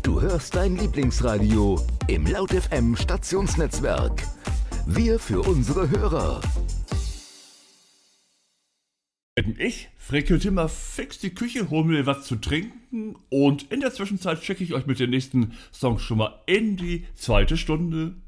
Du hörst dein Lieblingsradio im Laut FM Stationsnetzwerk. Wir für unsere Hörer. Ich frickelte mal fix die Küche, hol mir was zu trinken und in der Zwischenzeit schicke ich euch mit dem nächsten Song schon mal in die zweite Stunde.